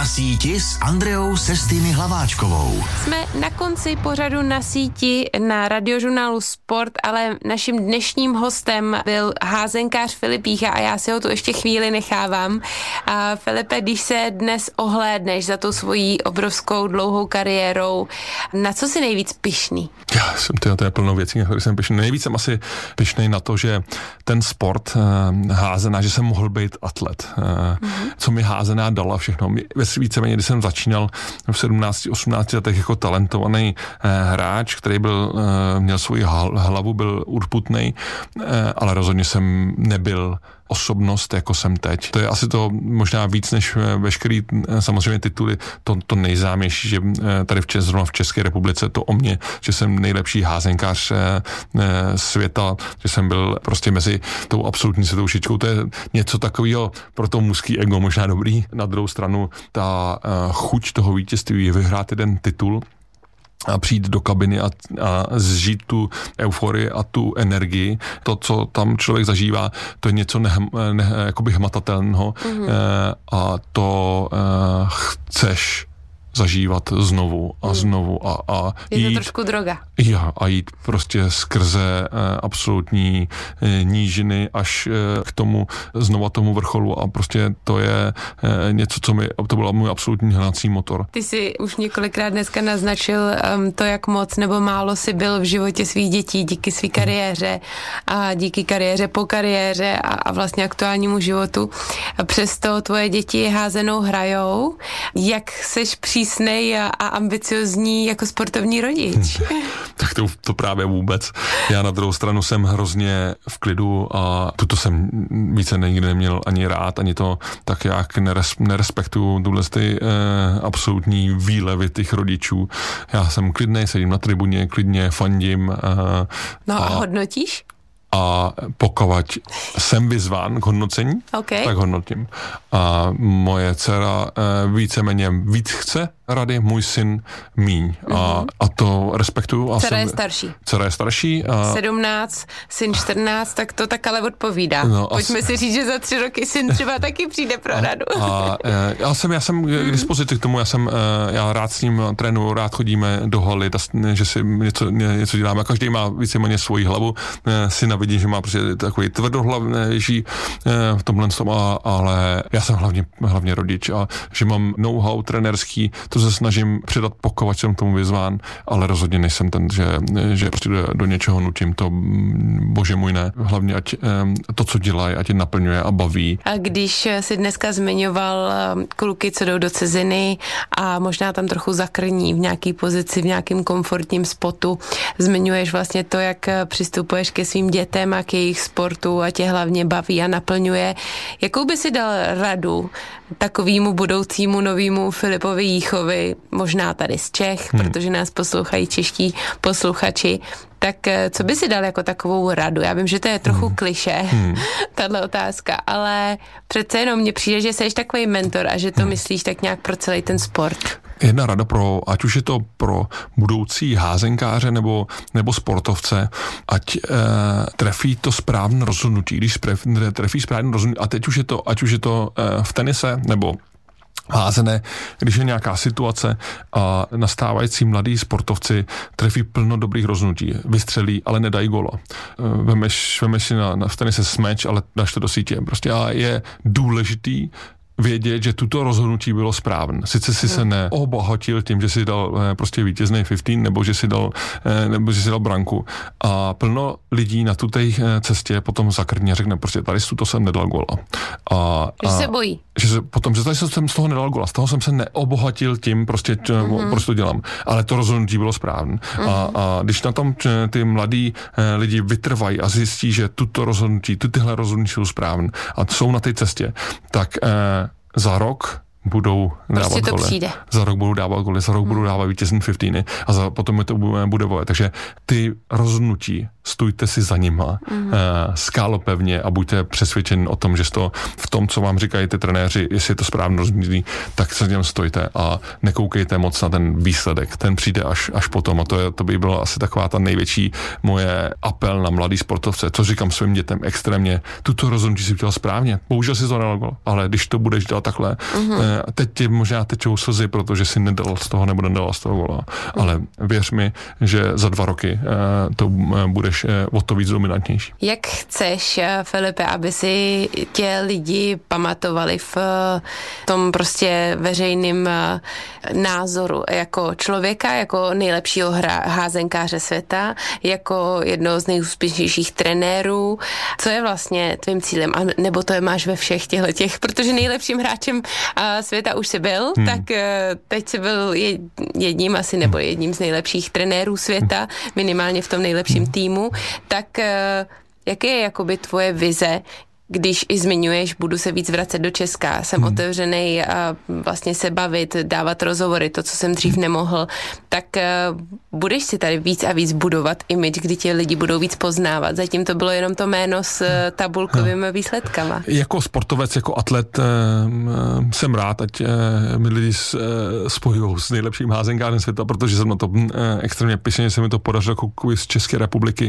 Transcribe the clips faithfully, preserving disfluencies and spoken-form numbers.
Na síti s Andreou Sestými Hlaváčkovou. Jsme na konci pořadu Na síti na Radiožurnálu Sport, ale naším dnešním hostem byl házenkář Filip Jícha a já si ho tu ještě chvíli nechávám. A Filipe, když se dnes ohlédneš za tou svojí obrovskou dlouhou kariérou, na co jsi nejvíc pyšný? Já jsem to, to je plnou věcí, na který jsem pyšný. Nejvíc jsem asi pyšný na to, že ten sport uh, házená, že jsem mohl být atlet. Uh, mm-hmm. Co mi házená dala všechno. Víceméně, když jsem začínal v sedmnácti osmnácti letech jako talentovaný uh, hráč, který byl, uh, měl svoji hlavu, byl urputnej, uh, ale rozhodně jsem nebyl osobnost, jako jsem teď. To je asi to možná víc než veškerý samozřejmě tituly, to, to nejznámější, že tady v, Čes, v České republice to o mě, že jsem nejlepší házenkář světa, že jsem byl prostě mezi tou absolutní světovou šičkou. To je něco takového pro to mužský ego možná dobrý. Na druhou stranu ta chuť toho vítězství je vyhrát jeden titul a přijít do kabiny a, a zžít tu euforii a tu energii. To, co tam člověk zažívá, to je něco nehm, ne, jakoby hmatatelného mm-hmm. a to uh, chceš zažívat znovu a mm. znovu a, a je jít, to trošku droga. Ja, a jít prostě skrze uh, absolutní uh, nížiny až uh, k tomu, znova tomu vrcholu a prostě to je uh, něco, co mi, to byl můj absolutní hnací motor. Ty jsi už několikrát dneska naznačil um, to, jak moc nebo málo jsi byl v životě svých dětí díky své kariéře a díky kariéře po kariéře a, a vlastně aktuálnímu životu. A přesto tvoje děti házenou hrajou. Jak seš při přísnej a, a ambiciozní jako sportovní rodič. Tak to, to právě vůbec. Já na druhou stranu jsem hrozně v klidu a tuto jsem více nikdy neměl ani rád, ani to tak jak neres, nerespektuju tuhle ty eh, absolutní výlevy těch rodičů. Já jsem klidnej, sedím na tribuně, klidně fandím. Eh, no a, a hodnotíš? A pokud jsem vyzván k hodnocení, okay. tak hodnotím. A moje dcera e, víceméně víc chce rady, můj syn míň. Mm-hmm. A, a to respektuju. A dcera jsem, je starší. Dcera je starší. A sedmnáct, syn čtrnáct, tak to tak ale odpovídá. No, Pojďme s... si říct, že za tři roky syn třeba taky přijde pro a, radu. A, e, já jsem, já jsem k dispozici k tomu, já jsem, e, já rád s ním trénuju, rád chodíme do haly, že si něco, něco děláme. Každý má víceméně svoji hlavu, e, syna vidím, že má prostě takový tvrdohlavnější v tomhle tom, ale já jsem hlavně, hlavně rodič a že mám know-how trenérský, to se snažím předat, pokud jsem tomu vyzván, ale rozhodně nejsem ten, že, že prostě do, do něčeho nutím, to bože můj ne. Hlavně ať to, co dělají, ať je naplňuje a baví. A když si dneska zmiňoval kluky, co jdou do ciziny a možná tam trochu zakrní v nějaký pozici, v nějakém komfortním spotu, zmiňuješ vlastně to, jak přistupuješ ke svým dětem a k jejich sportu a tě hlavně baví a naplňuje. Jakou by si dal radu takovému budoucímu novému Filipovi Jíchovi, možná tady z Čech, hmm. protože nás poslouchají čeští posluchači, tak co by si dal jako takovou radu? Já vím, že to je trochu hmm. klišé, hmm. tahle otázka, ale přece jenom mně přijde, že jsi takový mentor a že to hmm. myslíš tak nějak pro celý ten sport. Jedna rada pro, ať už je to pro budoucí házenkáře nebo, nebo sportovce, ať e, trefí to správné rozhodnutí, když spref, trefí správné rozhodnutí, a teď už je to, ať už je to e, v tenise nebo házené, když je nějaká situace a nastávající mladí sportovci trefí plno dobrých rozhodnutí, vystřelí, ale nedají gola. Vemeš, vemeš si na, na v tenise smeč, ale dáš to do sítě. Prostě a je důležitý vědět, že tuto rozhodnutí bylo správné. Sice si se neobohatil tím, že si dal eh, prostě vítězný patnáct, nebo že si dal, eh, nebo že si dal branku. A plno lidí na tuté eh, cestě potom zakrně a řekne, prostě tady tuto jsem nedal gola. A, že a, se bojí. Že se, potom, že tady jsem z toho nedal gola, z toho jsem se neobohatil tím, prostě, mm-hmm. prostě to dělám. Ale to rozhodnutí bylo správné. Mm-hmm. A, a když na tom ty mladí eh, lidi vytrvají a zjistí, že tuto rozhodnutí, ty tyhle rozhodnutí jsou správné a jsou na té cestě, tak eh, za rok budou dávat prostě to goly. Přijde. Za rok budou dávat goly, za rok hmm. budou dávat vítězný patnáct a za, potom je to bude vojet. Takže ty rozhodnutí, stůjte si za nima, hmm. uh, skálopevně a buďte přesvědčeni o tom, že to v tom, co vám říkají ty trenéři, jestli je to správně rozhodnutí, tak se něm stojte a nekoukejte moc na ten výsledek. Ten přijde až, až potom a to, je, to by byla asi taková ta největší moje apel na mladý sportovce. Co říkám svým dětem extrémně, tuto rozhodnutí si udělal správně. Bohužel si to nedal gol, ale když to budeš dělat takhle, hmm. teď ti možná tečou slzy, protože si nedal z toho nebo nedal z toho gola, ale věř mi, že za dva roky to budeš o to víc dominantnější. Jak chceš, Filipe, aby si tě lidi pamatovali v tom prostě veřejným názoru jako člověka, jako nejlepšího hra, házenkáře světa, jako jednoho z nejúspěšnějších trenérů? Co je vlastně tvým cílem? A nebo to je máš ve všech těchto těch, protože nejlepším hráčem světa už jsi byl, hmm. tak teď jsi byl jedním asi nebo jedním z nejlepších trenérů světa, minimálně v tom nejlepším týmu, tak jaké je jakoby tvoje vize, když i zmiňuješ, budu se víc vracet do Česka, jsem hmm. otevřený a vlastně se bavit, dávat rozhovory, to, co jsem dřív nemohl, tak uh, budeš si tady víc a víc budovat image, kdy tě lidi budou víc poznávat. Zatím to bylo jenom to jméno s uh, tabulkovými výsledkama. Jako sportovec, jako atlet uh, jsem rád, ať uh, mi lidi uh, spojují s nejlepším házenkářem světa, protože jsem na to uh, extrémně pyšný, se mi to podařilo jako z České republiky,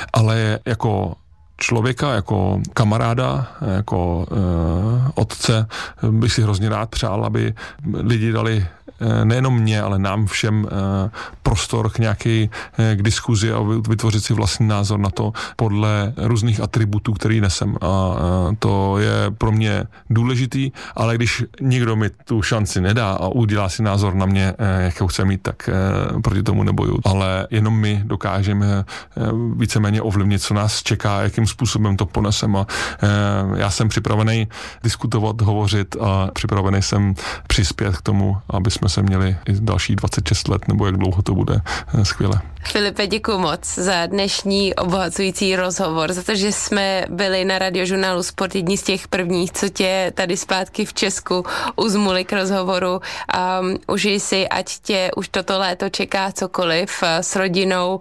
ale jako člověka, jako kamaráda, jako uh, otce bych si hrozně rád přál, aby lidi dali uh, nejenom mě, ale nám všem uh, prostor k nějaké uh, k diskuzi a vytvořit si vlastní názor na to podle různých atributů, který nesem. A uh, to je pro mě důležitý, ale když někdo mi tu šanci nedá a udělá si názor na mě, uh, jakou chce mít, tak uh, proti tomu neboju. Ale jenom my dokážeme uh, víceméně ovlivnit, co nás čeká, jakým způsobem to ponesem a e, já jsem připravený diskutovat, hovořit a připravený jsem přispět k tomu, aby jsme se měli i další dvacet šest let, nebo jak dlouho to bude, e, skvěle. Filipe, děkuji moc za dnešní obohacující rozhovor, za to, že jsme byli na Radiožurnálu Sport jedni z těch prvních, co tě tady zpátky v Česku uzmuli k rozhovoru. Um, užij si, ať tě už toto léto čeká cokoliv s rodinou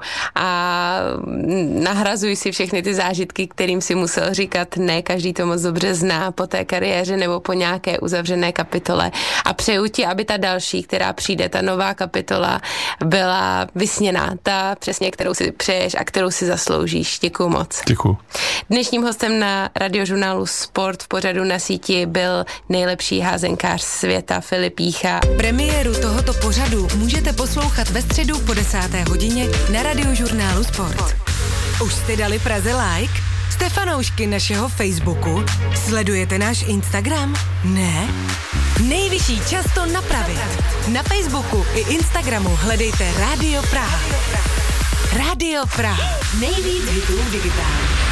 a nahrazuj si všechny ty zážitky, kterým si musel říkat ne, každý to moc dobře zná po té kariéře nebo po nějaké uzavřené kapitole. A přeju ti, aby ta další, která přijde, ta nová kapitola, byla vysněná, ta přesně, kterou si přeješ a kterou si zasloužíš. Děkuju moc. Děkuju. Dnešním hostem na Radiožurnálu Sport v pořadu Na síti byl nejlepší házenkář světa Filip Jícha. Premiéru tohoto pořadu můžete poslouchat ve středu po desáté hodině na Radiožurnálu Sport. Už jste dali Praze like? Jste fanoušky našeho Facebooku? Sledujete náš Instagram? Ne? Nejvyšší čas to napravit. Na Facebooku i Instagramu hledejte Rádio Praha. Rádio Praha. Nejvíc hitů digitálně.